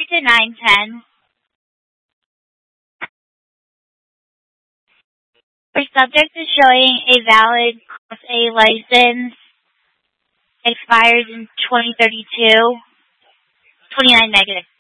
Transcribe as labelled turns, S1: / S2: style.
S1: to 910. For subject to showing a valid Class A license expires in 2032, 29 negative.